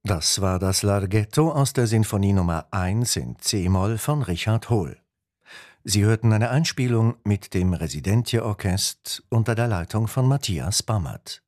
Das war das Larghetto aus der Sinfonie Nummer 1 in c-Moll von Richard Hohl. Sie hörten eine Einspielung mit dem Residentje-Orchest unter der Leitung von Matthias Bammert.